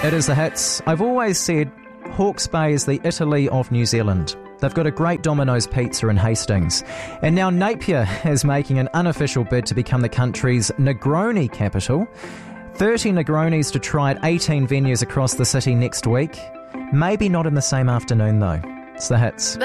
It is the hits. I've always said Hawke's Bay is the Italy of New Zealand. They've got a great Domino's pizza in Hastings. And now Napier is making an unofficial bid to become the country's Negroni capital. 30 Negronis to try at 18 venues across the city next week. Maybe not in the same afternoon, though. It's the hits.